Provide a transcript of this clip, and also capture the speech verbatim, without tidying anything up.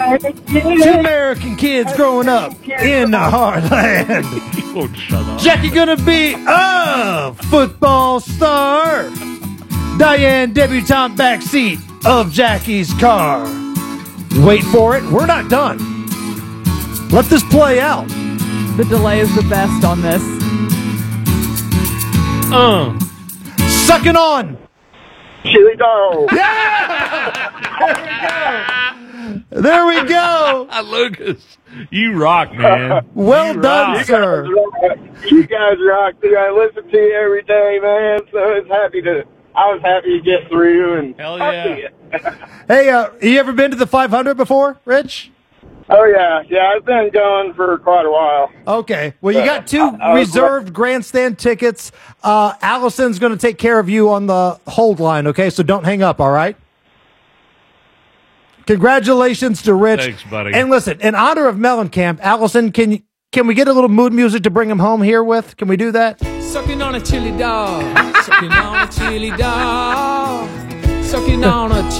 Two American kids growing up in the heartland. Oh, shut up. Jackie gonna be a football star. Diane debutante backseat of Jackie's car. Wait for it. We're not done. Let this play out. The delay is the best on this. Uh, sucking on. Chili dog. Yeah! There we go. Lucas, you rock, man. Well You done, rock. sir. You guys rock too. I listen to you every day, man. So it's happy to. I was happy to get through and Hell talk yeah. to you. Hey, uh, you ever been to the five hundred before, Rich? Oh yeah, yeah. I've been going for quite a while. Okay. Well, you got two I- I was- reserved grandstand tickets. Uh, Allison's going to take care of you on the hold line, okay? So don't hang up, all right? Congratulations to Rich. Thanks, buddy. And listen, in honor of Mellencamp, Allison, can you, can we get a little mood music to bring him home here with? Can we do that? Sucking on a chili dog. Sucking on a chili dog. Sucking on a chili